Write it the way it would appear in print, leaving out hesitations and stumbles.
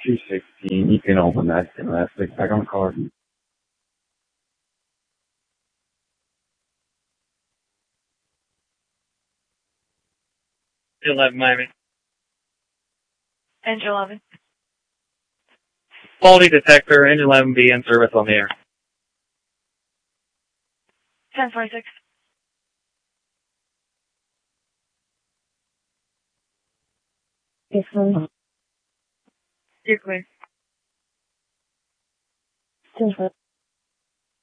216. You can open that domestic. Back on the car. 11 Miami. Engine 11. Quality detector, engine 11B in service on the air. 1026. Yes, ma'am. You're clear. 10